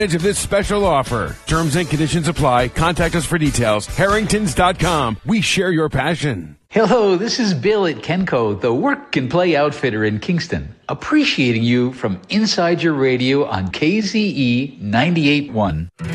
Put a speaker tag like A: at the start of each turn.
A: Of this special offer. Terms and conditions apply. Contact us for details. Harringtons.com. We share your passion.
B: Hello, this is Bill at Kenco, the work and play outfitter in Kingston. Appreciating you from inside your radio on KZE 98.1.